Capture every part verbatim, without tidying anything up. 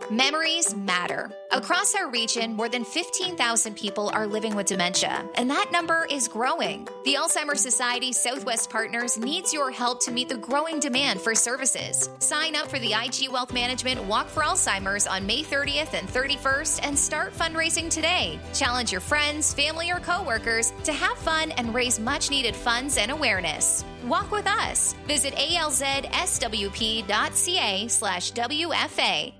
Memories matter. Across our region, more than fifteen thousand people are living with dementia, and that number is growing. The Alzheimer's Society Southwest Partners needs your help to meet the growing demand for services. Sign up for the I G Wealth Management Walk for Alzheimer's on May thirtieth and thirty-first and start fundraising today. Challenge your friends, family, or coworkers to have fun and raise much-needed funds and awareness. Walk with us. Visit alzswp.ca slash WFA.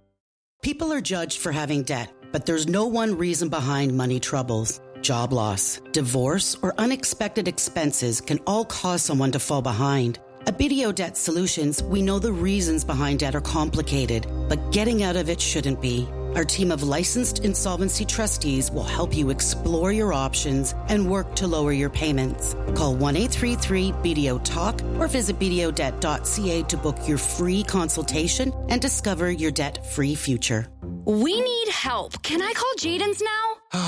People are judged for having debt, but there's no one reason behind money troubles. Job loss, divorce, or unexpected expenses can all cause someone to fall behind. At B D O Debt Solutions, we know the reasons behind debt are complicated, but getting out of it shouldn't be. Our team of licensed insolvency trustees will help you explore your options and work to lower your payments. Call one eight three three B D O talk or visit b d o debt dot c a to book your free consultation and discover your debt-free future. We need help. Can I call Jaden's now?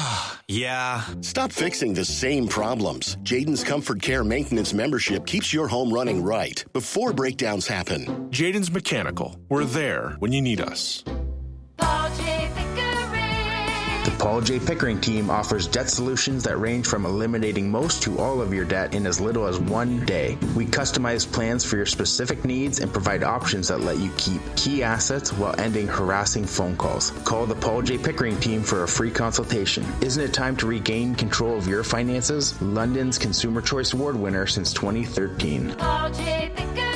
Yeah. Stop fixing the same problems. Jaden's Comfort Care Maintenance membership keeps your home running right before breakdowns happen. Jaden's Mechanical. We're there when you need us. Paul J. Pickering. The Paul J. Pickering team offers debt solutions that range from eliminating most to all of your debt in as little as one day. We customize plans for your specific needs and provide options that let you keep key assets while ending harassing phone calls. Call the Paul J. Pickering team for a free consultation. Isn't it time to regain control of your finances? London's Consumer Choice Award winner since twenty thirteen. Paul J.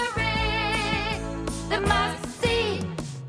Pickering, the must-see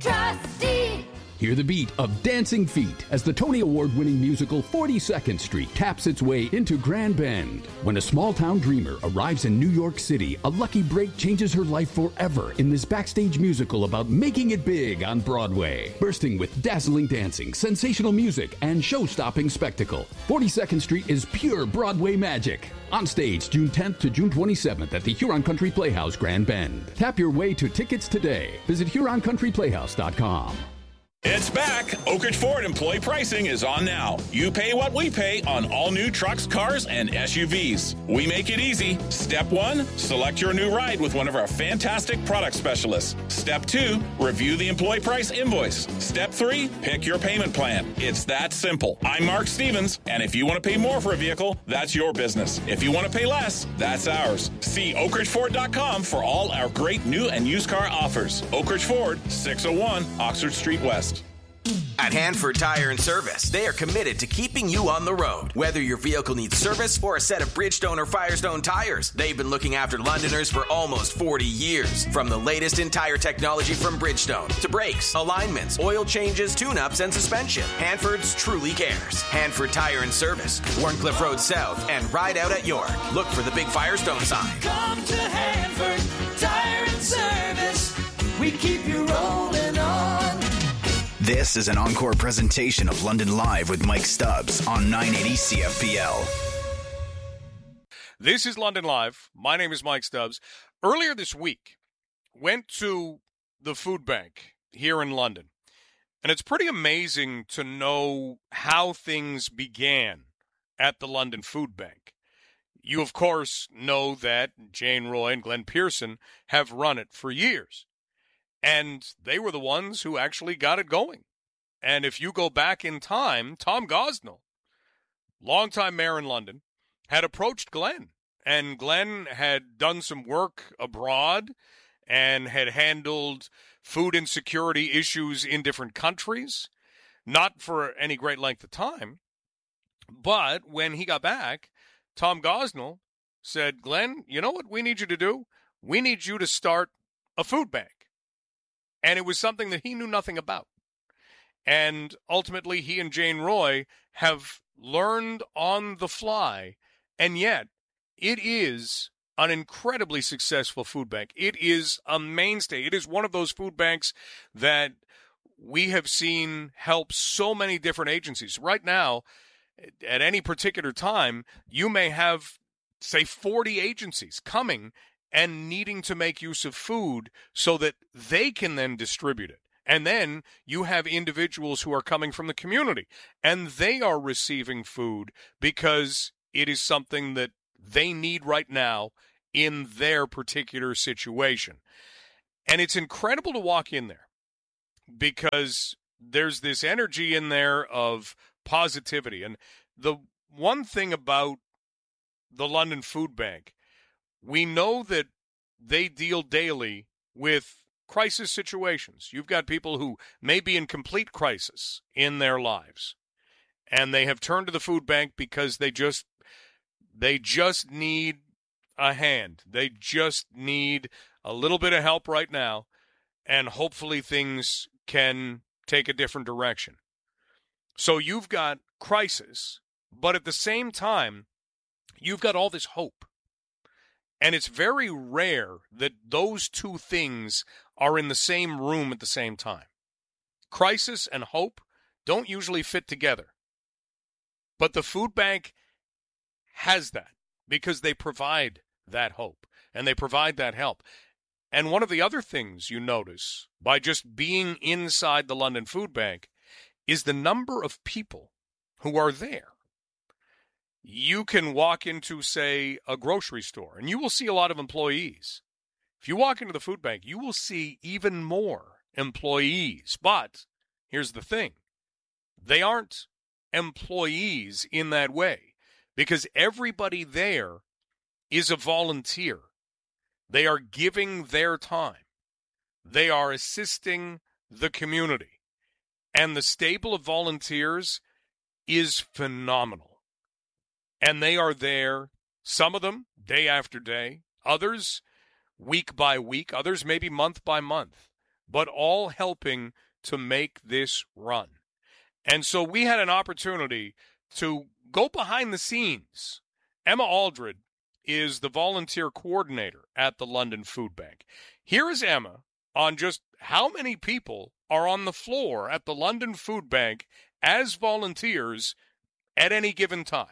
trustee. Hear the beat of Dancing Feet as the Tony Award-winning musical forty-second Street taps its way into Grand Bend. When a small-town dreamer arrives in New York City, a lucky break changes her life forever in this backstage musical about making it big on Broadway. Bursting with dazzling dancing, sensational music, and show-stopping spectacle, forty-second Street is pure Broadway magic. On stage June tenth to June twenty-seventh at the Huron Country Playhouse, Grand Bend. Tap your way to tickets today. Visit huron country playhouse dot com. It's back. Oak Ridge Ford employee pricing is on now. You pay what we pay on all new trucks, cars, and S U Vs. We make it easy. Step one, select your new ride with one of our fantastic product specialists. Step two, review the employee price invoice. Step three, pick your payment plan. It's that simple. I'm Mark Stevens, and if you want to pay more for a vehicle, that's your business. If you want to pay less, that's ours. See oak ridge ford dot com for all our great new and used car offers. Oak Ridge Ford, six oh one Oxford Street West. At Hanford Tire and Service, they are committed to keeping you on the road. Whether your vehicle needs service or a set of Bridgestone or Firestone tires, they've been looking after Londoners for almost forty years. From the latest in tire technology from Bridgestone to brakes, alignments, oil changes, tune-ups, and suspension, Hanford's truly cares. Hanford Tire and Service, Warncliffe Road South, and Ride Out at York. Look for the big Firestone sign. Come to Hanford Tire and Service. We keep you rolling on. This is an encore presentation of London Live with Mike Stubbs on nine eighty C F P L. This is London Live. My name is Mike Stubbs. Earlier this week, went to the food bank here in London. And it's pretty amazing to know how things began at the London Food Bank. You, of course, know that Jane Roy and Glenn Pearson have run it for years. And they were the ones who actually got it going. And if you go back in time, Tom Gosnell, longtime mayor in London, had approached Glenn. And Glenn had done some work abroad and had handled food insecurity issues in different countries, not for any great length of time. But when he got back, Tom Gosnell said, Glenn, you know what we need you to do? We need you to start a food bank. And it was something that he knew nothing about. And ultimately, he and Jane Roy have learned on the fly. And yet, it is an incredibly successful food bank. It is a mainstay. It is one of those food banks that we have seen help so many different agencies. Right now, at any particular time, you may have, say, forty agencies coming and needing to make use of food so that they can then distribute it. And then you have individuals who are coming from the community, and they are receiving food because it is something that they need right now in their particular situation. And it's incredible to walk in there because there's this energy in there of positivity. And the one thing about the London Food Bank, we know that they deal daily with crisis situations. You've got people who may be in complete crisis in their lives, and they have turned to the food bank because they just they just need a hand. They just need a little bit of help right now, and hopefully things can take a different direction. So you've got crisis, but at the same time, you've got all this hope. And it's very rare that those two things are in the same room at the same time. Crisis and hope don't usually fit together. But the food bank has that because they provide that hope and they provide that help. And one of the other things you notice by just being inside the London Food Bank is the number of people who are there. You can walk into, say, a grocery store, and you will see a lot of employees. If you walk into the food bank, you will see even more employees. But here's the thing. They aren't employees in that way because everybody there is a volunteer. They are giving their time. They are assisting the community. And the stable of volunteers is phenomenal. And they are there, some of them day after day, others week by week, others maybe month by month, but all helping to make this run. And so we had an opportunity to go behind the scenes. Emma Aldred is the volunteer coordinator at the London Food Bank. Here is Emma on just how many people are on the floor at the London Food Bank as volunteers at any given time.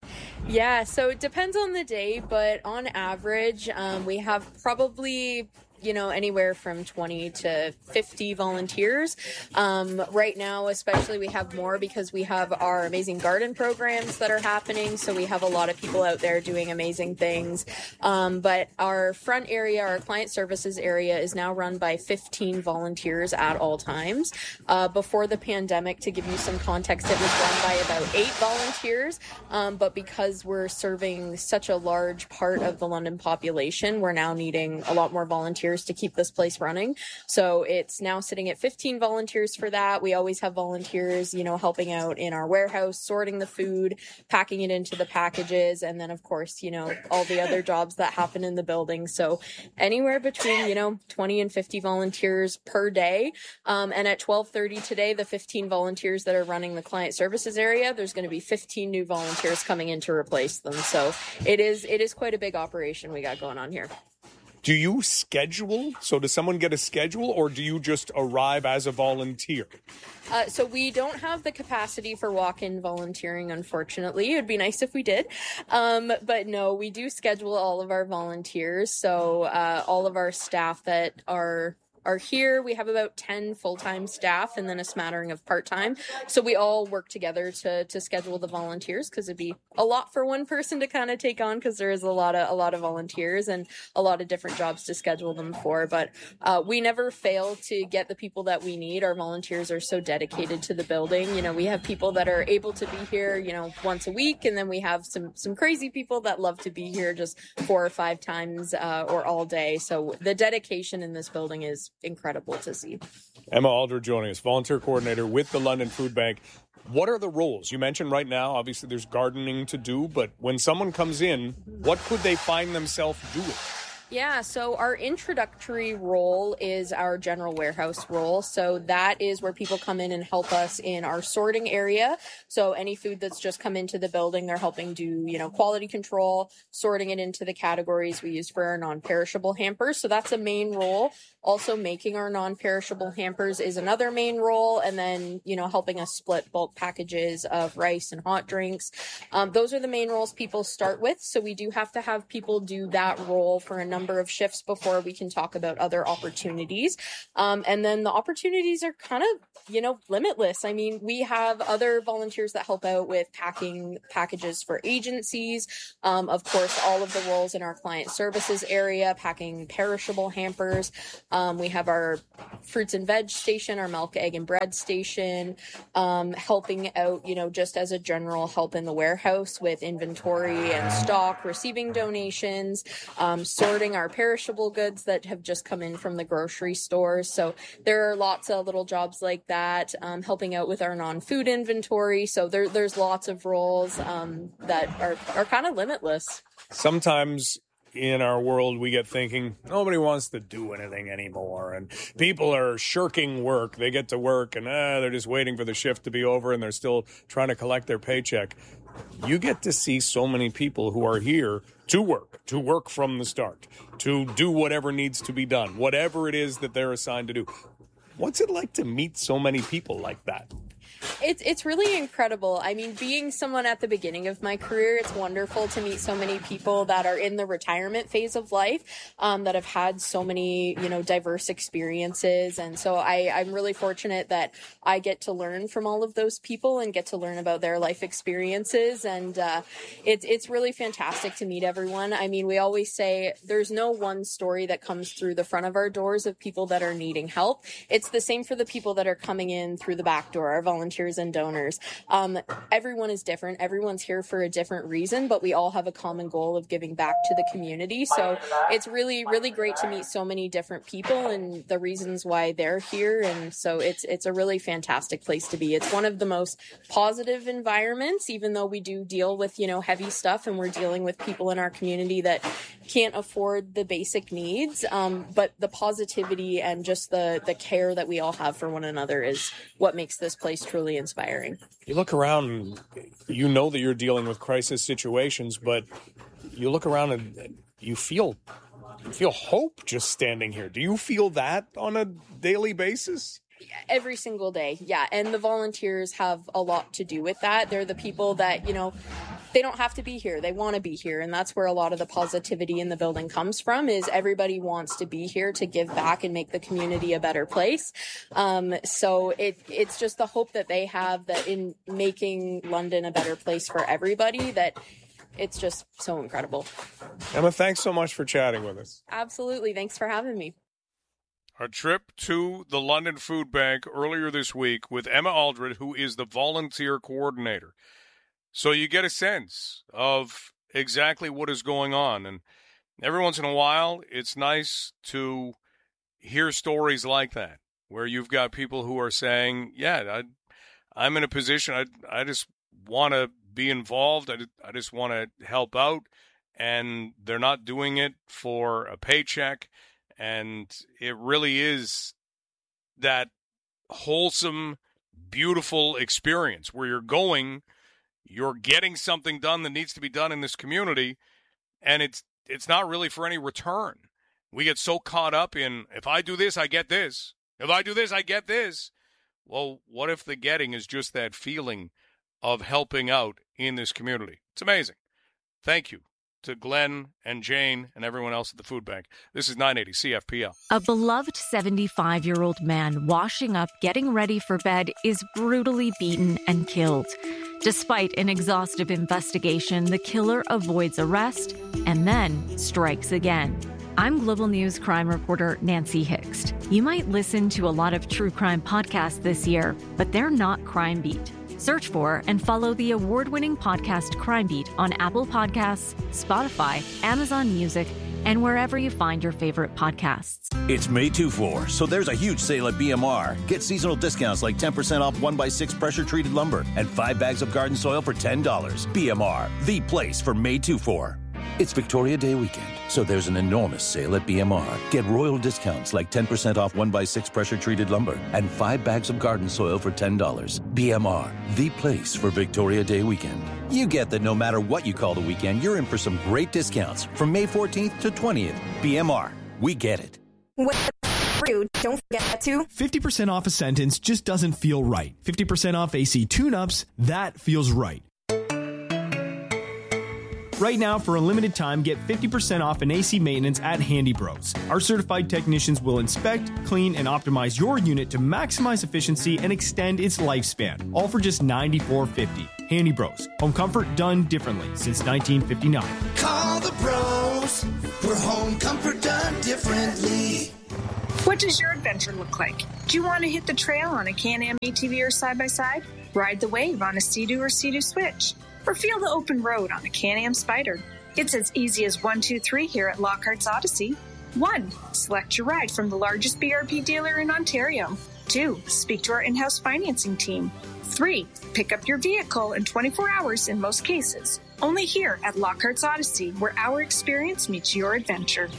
Yeah, so it depends on the day, but on average, um, we have probably, you know, anywhere from twenty to fifty volunteers. Um, right now, especially, we have more because we have our amazing garden programs that are happening. So we have a lot of people out there doing amazing things. Um, but our front area, our client services area, is now run by fifteen volunteers at all times. Uh, before the pandemic, to give you some context, it was run by about eight volunteers. Um, but because we're serving such a large part of the London population, we're now needing a lot more volunteers to keep this place running. So it's now sitting at fifteen volunteers for that. We always have volunteers, you know, helping out in our warehouse, sorting the food, packing it into the packages, and then, of course, you know, all the other jobs that happen in the building. So anywhere between, you know, twenty and fifty volunteers per day. Um, and at twelve thirty today, the fifteen volunteers that are running the client services area, there's going to be fifteen new volunteers coming in to replace them. So it is, it is quite a big operation we got going on here. Do you schedule? So does someone get a schedule, or do you just arrive as a volunteer? Uh, so we don't have the capacity for walk-in volunteering, unfortunately. It would be nice if we did. Um, but no, we do schedule all of our volunteers. So uh, all of our staff that are... are here. We have about ten full-time staff and then a smattering of part-time. So we all work together to to schedule the volunteers because it'd be a lot for one person to kind of take on because there is a lot of a lot of volunteers and a lot of different jobs to schedule them for. But uh, we never fail to get the people that we need. Our volunteers are so dedicated to the building. You know, we have people that are able to be here, you know, once a week, and then we have some some crazy people that love to be here just four or five times uh, or all day. So the dedication in this building is incredible to see. Emma Aldred joining us, volunteer coordinator with the London Food Bank. What are the roles? You mentioned right now, obviously there's gardening to do, but when someone comes in, what could they find themselves doing? Yeah, so our introductory role is our general warehouse role. So that is where people come in and help us in our sorting area. So any food that's just come into the building, they're helping do, you know, quality control, sorting it into the categories we use for our non-perishable hampers. So that's a main role. Also making our non-perishable hampers is another main role. And then, you know, helping us split bulk packages of rice and hot drinks. Um, those are the main roles people start with. So we do have to have people do that role for a number number of shifts before we can talk about other opportunities. Um, and then the opportunities are kind of, you know, limitless. I mean, we have other volunteers that help out with packing packages for agencies. Um, of course, all of the roles in our client services area, packing perishable hampers. Um, we have our fruits and veg station, our milk, egg, and bread station, um, helping out, you know, just as a general help in the warehouse with inventory and stock, receiving donations, um, sorting our perishable goods that have just come in from the grocery stores. So there are lots of little jobs like that, um, helping out with our non-food inventory. So there, there's lots of roles um, that are, are kind of limitless. Sometimes in our world, we get thinking nobody wants to do anything anymore, and people are shirking work. They get to work and uh, they're just waiting for the shift to be over, and they're still trying to collect their paycheck. You get to see so many people who are here to work, to work from the start, to do whatever needs to be done, whatever it is that they're assigned to do. What's it like to meet so many people like that? It's it's really incredible. I mean, being someone at the beginning of my career, it's wonderful to meet so many people that are in the retirement phase of life, um, that have had so many, you know, diverse experiences. And so I, I'm really fortunate that I get to learn from all of those people and get to learn about their life experiences. And uh, it's it's really fantastic to meet everyone. I mean, we always say there's no one story that comes through the front of our doors of people that are needing help. It's the same for the people that are coming in through the back door, our volunteers and donors. Um, everyone is different. Everyone's here for a different reason, but we all have a common goal of giving back to the community. So it's really, really great to meet so many different people and the reasons why they're here. And so it's, it's a really fantastic place to be. It's one of the most positive environments, even though we do deal with, you know, heavy stuff and we're dealing with people in our community that can't afford the basic needs. Um, but the positivity and just the, the care that we all have for one another is what makes this place truly inspiring. You look around and you know that you're dealing with crisis situations, but you look around and you feel you feel hope just standing here. Do you feel that on a daily basis? Every single day, yeah. And the volunteers have a lot to do with that. They're the people that, you know, they don't have to be here. They want to be here. And that's where a lot of the positivity in the building comes from, is everybody wants to be here to give back and make the community a better place. Um, so it it's just the hope that they have that in making London a better place for everybody, that it's just so incredible. Emma, thanks so much for chatting with us. Absolutely. Thanks for having me. A trip to the London Food Bank earlier this week with Emma Aldred, who is the volunteer coordinator. So you get a sense of exactly what is going on. And every once in a while, it's nice to hear stories like that, where you've got people who are saying, yeah, I, I'm in a position, I, I just want to be involved. I, I just want to help out. And they're not doing it for a paycheck. And it really is that wholesome, beautiful experience where you're going, you're getting something done that needs to be done in this community, and it's it's not really for any return. We get so caught up in, if I do this, I get this. If I do this, I get this. Well, what if the getting is just that feeling of helping out in this community? It's amazing. Thank you to Glenn and Jane and everyone else at the food bank. This is nine eighty C F P L. A beloved seventy-five-year-old man washing up, getting ready for bed, is brutally beaten and killed. Despite an exhaustive investigation, the killer avoids arrest and then strikes again. I'm Global News crime reporter Nancy Hixt. You might listen to a lot of true crime podcasts this year, but they're not Crime Beat. Search for and follow the award-winning podcast Crime Beat on Apple Podcasts, Spotify, Amazon Music, and wherever you find your favorite podcasts. It's May two four, so there's a huge sale at B M R. Get seasonal discounts like ten percent off one by six pressure-treated lumber and five bags of garden soil for ten dollars. B M R, the place for May two four. It's Victoria Day weekend, so there's an enormous sale at B M R. Get royal discounts like ten percent off one by six pressure-treated lumber and five bags of garden soil for ten dollars. B M R, the place for Victoria Day weekend. You get that no matter what you call the weekend, you're in for some great discounts from May fourteenth to twentieth. B M R, we get it. Rude. Don't forget to. fifty percent off a sentence just doesn't feel right. fifty percent off A C tune-ups, that feels right. Right now, for a limited time, get fifty percent off an A C maintenance at Handy Bros. Our certified technicians will inspect, clean, and optimize your unit to maximize efficiency and extend its lifespan, all for just ninety-four fifty. Handy Bros. Home comfort done differently since nineteen fifty-nine. Call the pros for home comfort done differently. What does your adventure look like? Do you want to hit the trail on a Can-Am A T V or side-by-side? Ride the wave on a Sea-Doo or Sea-Doo Switch? Or feel the open road on a Can-Am Spyder? It's as easy as one, two, three here at Lockhart's Odyssey. One, select your ride from the largest B R P dealer in Ontario. Two, speak to our in-house financing team. Three, pick up your vehicle in twenty-four hours in most cases. Only here at Lockhart's Odyssey, where our experience meets your adventure.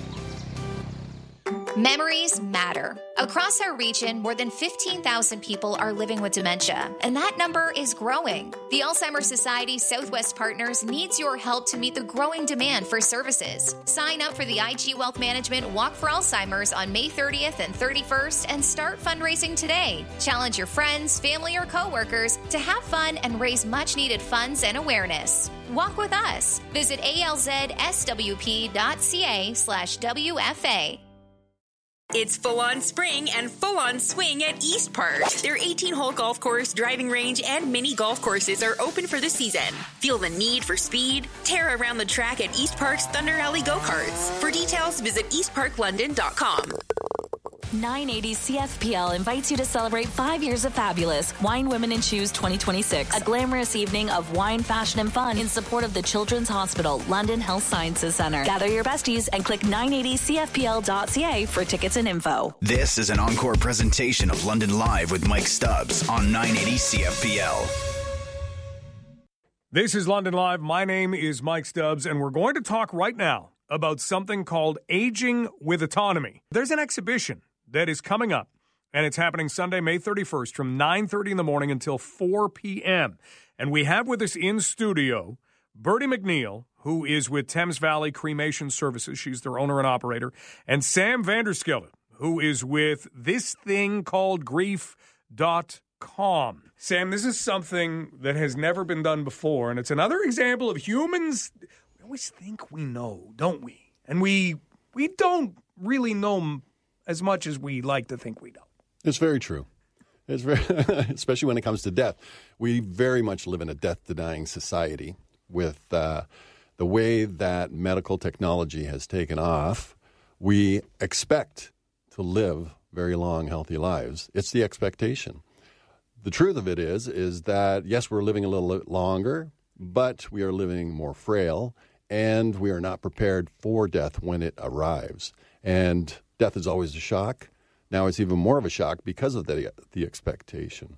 Memories matter. Across our region, more than fifteen thousand people are living with dementia, and that number is growing. The Alzheimer's Society Southwest Partners needs your help to meet the growing demand for services. Sign up for the I G Wealth Management Walk for Alzheimer's on May thirtieth and thirty-first and start fundraising today. Challenge your friends, family, or coworkers to have fun and raise much-needed funds and awareness. Walk with us. Visit alzswp.ca slash WFA. It's full-on spring and full-on swing at East Park. Their eighteen-hole golf course, driving range, and mini golf courses are open for the season. Feel the need for speed? Tear around the track at East Park's Thunder Alley Go-Karts. For details, visit east park london dot com. nine eighty C F P L invites you to celebrate five years of fabulous Wine, Women, and Shoes twenty twenty-six, a glamorous evening of wine, fashion, and fun in support of the Children's Hospital London Health Sciences Centre. Gather your besties and click nine eighty C F P L dot C A for tickets and info. This is an encore presentation of London Live with Mike Stubbs on nine eighty C F P L. This is London Live. My name is Mike Stubbs, and we're going to talk right now about something called Aging with Autonomy. There's an exhibition that is coming up, and it's happening Sunday, May thirty-first from nine thirty in the morning until four p.m. And we have with us in studio Bertie McNeil, who is with Thames Valley Cremation Services. She's their owner and operator. And Sam Vanderskilde, who is with this thing called grief dot com. Sam, this is something that has never been done before, and it's another example of humans. We always think we know, don't we? And we we don't really know as much as we like to think we don't. It's very true. It's very, especially when it comes to death. We very much live in a death-denying society with uh, the way that medical technology has taken off. We expect to live very long, healthy lives. It's the expectation. The truth of it is, is that, yes, we're living a little bit longer, but we are living more frail, and we are not prepared for death when it arrives. And death is always a shock. Now it's even more of a shock because of the the expectation.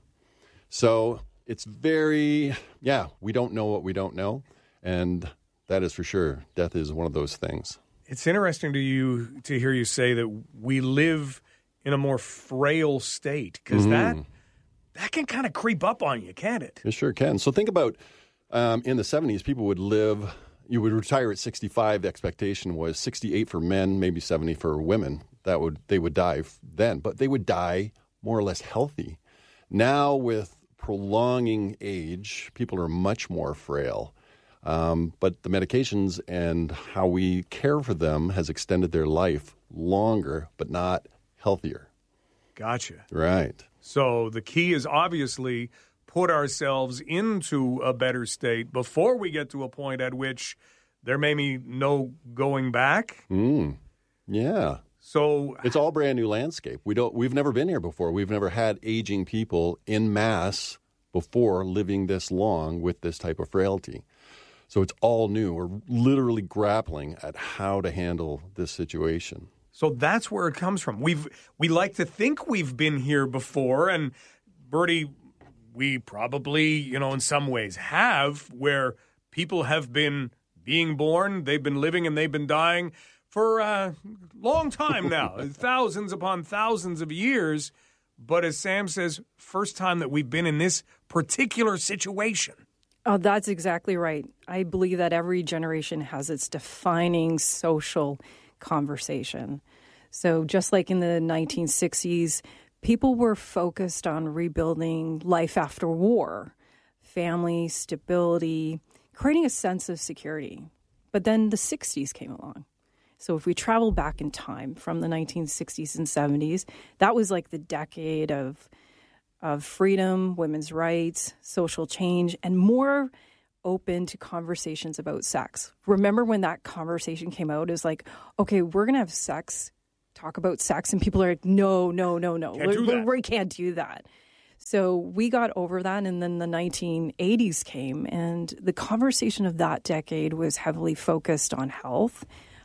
So it's very, yeah, we don't know what we don't know. And that is for sure. Death is one of those things. It's interesting to you to hear you say that we live in a more frail state, because mm-hmm. that that can kind of creep up on you, can't it? It sure can. So think about um, in the seventies, people would live, you would retire at sixty-five. The expectation was sixty-eight for men, maybe seventy for women. That would they would die then, but they would die more or less healthy. Now, with prolonging age, people are much more frail. Um, but the medications and how we care for them has extended their life longer, but not healthier. Gotcha. Right. So the key is obviously put ourselves into a better state before we get to a point at which there may be no going back. Mm. Yeah. So it's all brand new landscape. We don't. We've never been here before. We've never had aging people in mass before living this long with this type of frailty. So it's all new. We're literally grappling at how to handle this situation. So that's where it comes from. We've we like to think we've been here before, and Bertie, we probably, you know, in some ways have, where people have been being born, they've been living, and they've been dying for a long time now, thousands upon thousands of years. But as Sam says, first time that we've been in this particular situation. Oh, that's exactly right. I believe that every generation has its defining social conversation. So just like in the nineteen sixties, people were focused on rebuilding life after war, family, stability, creating a sense of security. But then the sixties came along. So if we travel back in time from the nineteen sixties and seventies, that was like the decade of of freedom, women's rights, social change, and more open to conversations about sex. Remember when that conversation came out? It was like, okay, we're going to have sex, talk about sex, and people are like, no, no, no, no. Can't do that. We can't do that. So we got over that, and then the nineteen eighties came, and the conversation of that decade was heavily focused on health,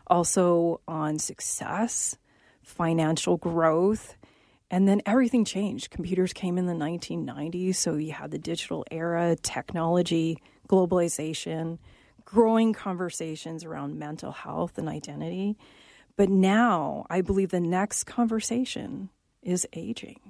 also on success, financial growth, and then everything changed. Computers came in the nineteen nineties, so you had the digital era, technology, globalization, growing conversations around mental health and identity. But now I believe the next conversation is aging.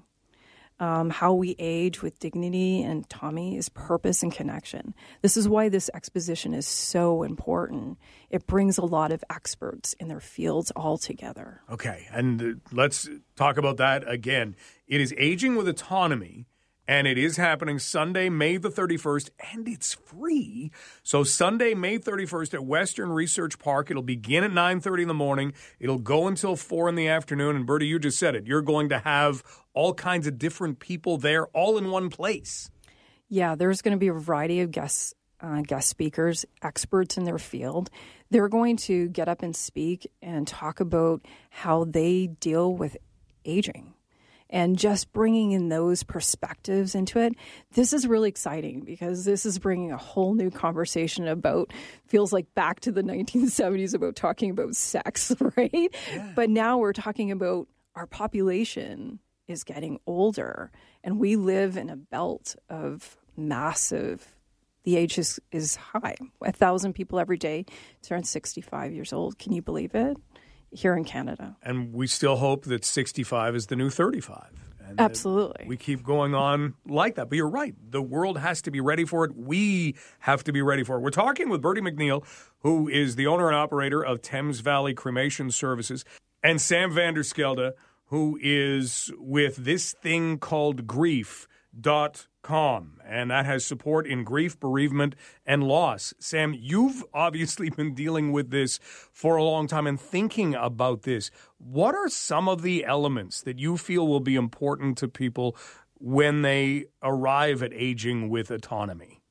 Um, how we age with dignity and autonomy is purpose and connection. This is why this exposition is so important. It brings a lot of experts in their fields all together. Okay, and uh, let's talk about that again. It is Aging with Autonomy, and it is happening Sunday, May the thirty-first, and it's free. So Sunday, May thirty-first at Western Research Park. It'll begin at nine thirty in the morning. It'll go until four in the afternoon. And Bertie, you just said it. You're going to have all kinds of different people there all in one place. Yeah, there's going to be a variety of guests, uh, guest speakers, experts in their field. They're going to get up and speak and talk about how they deal with aging. And just bringing in those perspectives into it, this is really exciting because this is bringing a whole new conversation about, feels like back to the nineteen seventies about talking about sex, right? Yeah. But now we're talking about our population is getting older, and we live in a belt of massive, the age is, is high. A thousand people every day turn sixty-five years old. Can you believe it? Here in Canada. And we still hope that sixty-five is the new thirty-five. And absolutely. We keep going on like that. But you're right. The world has to be ready for it. We have to be ready for it. We're talking with Bertie McNeil, who is the owner and operator of Thames Valley Cremation Services, and Sam Vanderskelde, who is with this thing called grief dot com, and that has support in grief, bereavement, and loss. Sam, you've obviously been dealing with this for a long time and thinking about this. What are some of the elements that you feel will be important to people when they arrive at Aging with Autonomy?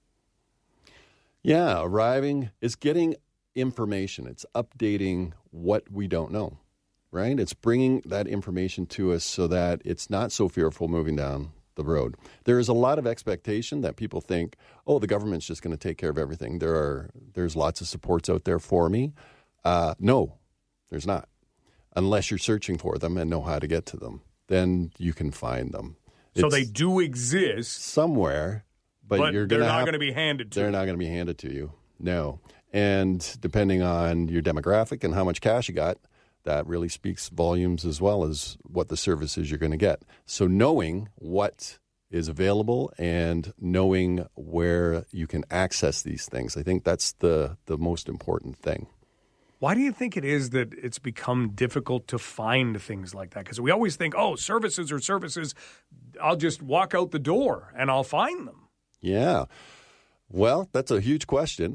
Yeah, arriving is getting information. It's updating what we don't know, right? It's bringing that information to us so that it's not so fearful moving down the road. There is a lot of expectation that people think, oh, the government's just going to take care of everything. There are there's lots of supports out there for me. Uh, no, there's not. Unless you're searching for them and know how to get to them, then you can find them. So It's they do exist somewhere, but, but you're they're gonna not have, going to be handed to They're you. not going to be handed to you. No. And depending on your demographic and how much cash you got, that really speaks volumes as well as what the services you're going to get. So knowing what is available and knowing where you can access these things, I think that's the, the most important thing. Why do you think it is that it's become difficult to find things like that? Because we always think, oh, services are services. I'll just walk out the door and I'll find them. Yeah. Well, that's a huge question.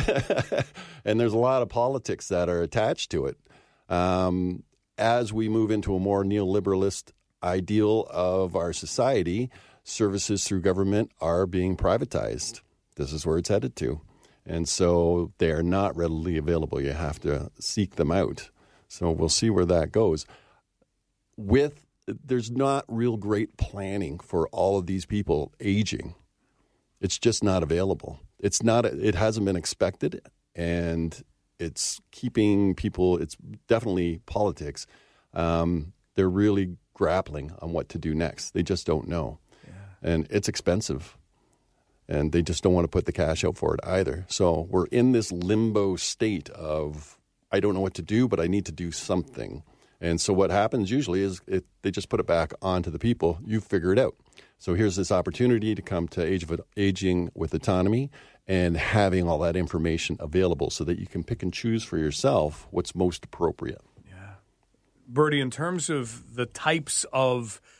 And there's a lot of politics that are attached to it. Um, as we move into a more neoliberalist ideal of our society, services through government are being privatized. This is where it's headed to. And so they are not readily available. You have to seek them out. So we'll see where that goes. With there's not real great planning for all of these people aging. It's just not available. It's not. It hasn't been expected, and it's keeping people, it's definitely politics. Um, they're really grappling on what to do next. They just don't know. Yeah. And it's expensive. And they just don't want to put the cash out for it either. So we're in this limbo state of, I don't know what to do, but I need to do something. And so what happens usually is it, they just put it back onto the people. You figure it out. So here's this opportunity to come to Age of Aging with Autonomy and having all that information available so that you can pick and choose for yourself what's most appropriate. Yeah. Bertie, in terms of the types of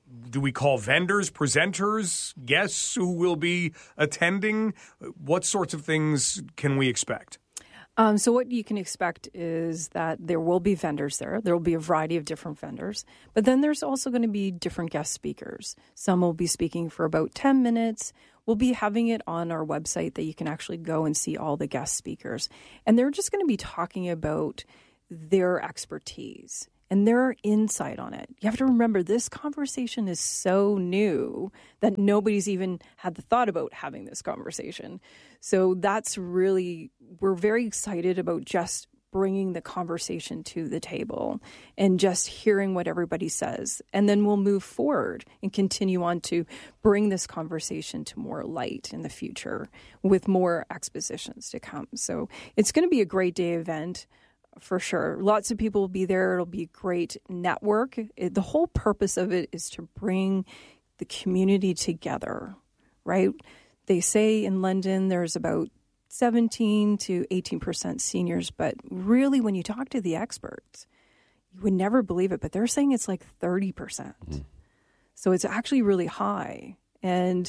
do we call vendors, presenters, guests who will be attending? What sorts of things can we expect? Um, so what you can expect is that there will be vendors there. There will be a variety of different vendors. But then there's also going to be different guest speakers. Some will be speaking for about ten minutes. We'll be having it on our website that you can actually go and see all the guest speakers. And they're just going to be talking about their expertise and their insight on it. You have to remember, this conversation is so new that nobody's even had the thought about having this conversation. So that's really, we're very excited about just bringing the conversation to the table and just hearing what everybody says. And then we'll move forward and continue on to bring this conversation to more light in the future with more expositions to come. So it's going to be a great day event. For sure. Lots of people will be there. It'll be a great network. It, the whole purpose of it is to bring the community together, right? They say in London there's about seventeen to eighteen percent seniors, but really when you talk to the experts, you would never believe it, but they're saying it's like thirty percent. Mm. So it's actually really high. And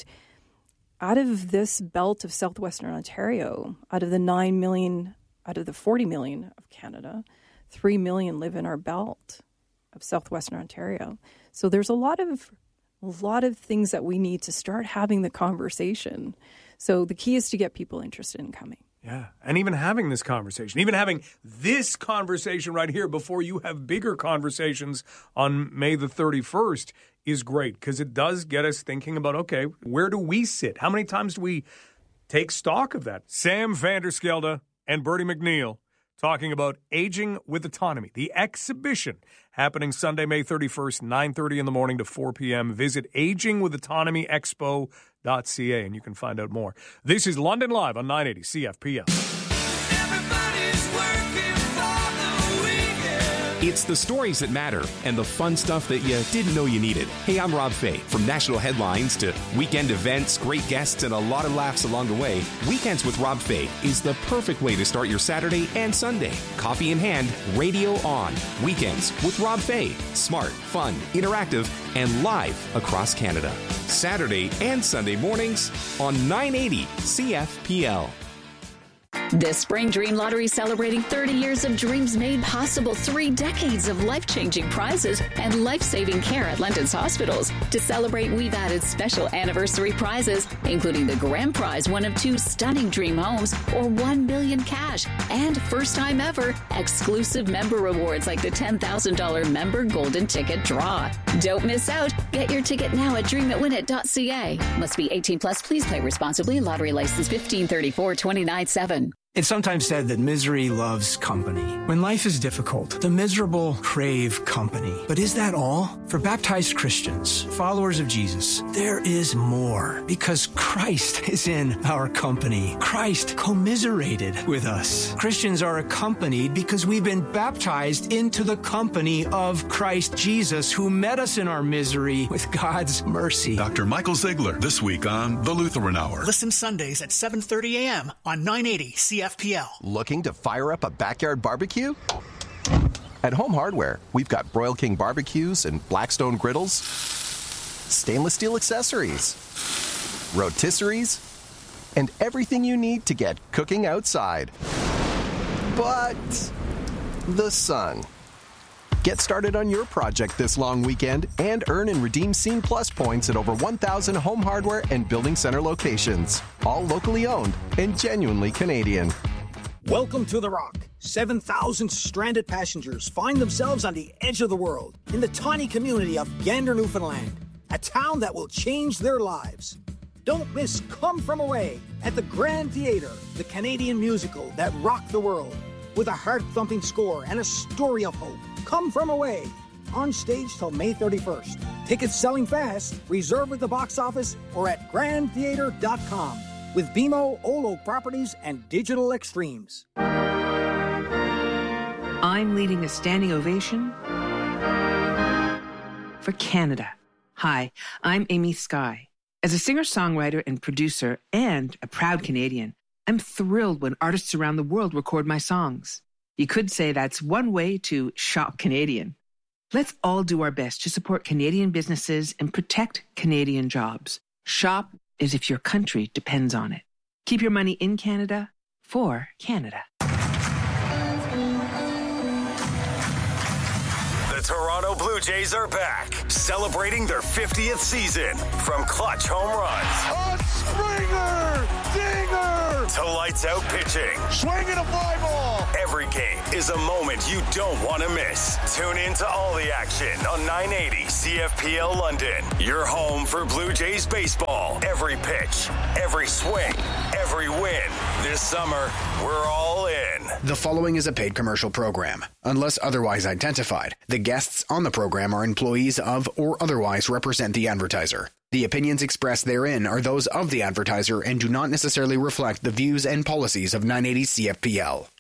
out of this belt of southwestern Ontario, out of the nine million out of the forty million of Canada, three million live in our belt of southwestern Ontario. So there's a lot of a lot of things that we need to start having the conversation. So the key is to get people interested in coming. Yeah, and even having this conversation, even having this conversation right here before you have bigger conversations on May the thirty-first is great, because it does get us thinking about, okay, where do we sit? How many times do we take stock of that? Sam Vanderskelde and Bertie McNeil talking about Aging with Autonomy, the exhibition happening Sunday, May thirty-first, nine thirty in the morning to four p.m. Visit aging with autonomy expo dot c a and you can find out more. This is London Live on nine eighty C F P L. It's the stories that matter and the fun stuff that you didn't know you needed. Hey, I'm Rob Fay. From national headlines to weekend events, great guests, and a lot of laughs along the way, Weekends with Rob Fay is the perfect way to start your Saturday and Sunday. Coffee in hand, radio on. Weekends with Rob Fay. Smart, fun, interactive, and live across Canada. Saturday and Sunday mornings on nine eighty C F P L. This spring, Dream Lottery celebrating thirty years of dreams made possible, three decades of life-changing prizes and life-saving care at London's hospitals. To celebrate, we've added special anniversary prizes, including the grand prize, one of two stunning dream homes, or one million cash, and first time ever, exclusive member rewards like the ten thousand dollars member golden ticket draw. Don't miss out. Get your ticket now at dream it win it dot c a. Must be eighteen plus. Please play responsibly. Lottery license fifteen thirty-four twenty-nine seven. It's sometimes said that misery loves company. When life is difficult, the miserable crave company. But is that all? For baptized Christians, followers of Jesus, there is more, because Christ is in our company. Christ commiserated with us. Christians are accompanied because we've been baptized into the company of Christ Jesus, who met us in our misery with God's mercy. Doctor Michael Ziegler, this week on The Lutheran Hour. Listen Sundays at seven thirty a.m. on nine eighty C F P L. Looking to fire up a backyard barbecue? At Home Hardware, we've got Broil King barbecues and Blackstone griddles, stainless steel accessories, rotisseries, and everything you need to get cooking outside. But the sun. Get started on your project this long weekend and earn and redeem Scene Plus points at over one thousand Home Hardware and Building Center locations. All locally owned and genuinely Canadian. Welcome to The Rock. seven thousand stranded passengers find themselves on the edge of the world in the tiny community of Gander, Newfoundland, a town that will change their lives. Don't miss Come From Away at the Grand Theatre, the Canadian musical that rocked the world, with a heart-thumping score and a story of hope. Come From Away, on stage till May thirty-first. Tickets selling fast. Reserve at the box office or at grand theatre dot com with B M O, Olo Properties, and Digital Extremes. I'm leading a standing ovation for Canada. Hi, I'm Amy Skye. As a singer-songwriter and producer and a proud Canadian, I'm thrilled when artists around the world record my songs. You could say that's one way to shop Canadian. Let's all do our best to support Canadian businesses and protect Canadian jobs. Shop as if your country depends on it. Keep your money in Canada for Canada. The Toronto Blue Jays are back, celebrating their fiftieth season. From clutch home runs, a Springer, dinger, to lights out pitching, swinging a fly ball. Every game is a moment you don't want to miss. Tune in to all the action on nine eighty C F P L London. Your home for Blue Jays baseball. Every pitch, every swing, every win. This summer, we're all in. The following is a paid commercial program. Unless otherwise identified, the guests on the program are employees of or otherwise represent the advertiser. The opinions expressed therein are those of the advertiser and do not necessarily reflect the views and policies of nine eighty C F P L.